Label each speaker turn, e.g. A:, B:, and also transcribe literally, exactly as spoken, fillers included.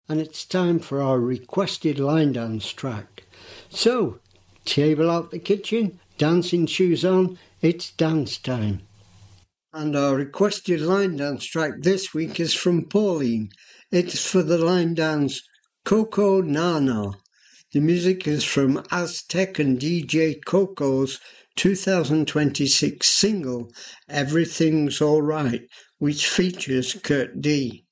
A: and it's time for our requested line dance track. So, table out the kitchen, dancing shoes on, it's dance time. And our requested line dance track this week is from Pauline. It's for the line dance Coco Nana. The music is from Aztec and D J Coco's two thousand twenty-six single Everything's Alright, which features Kurt D.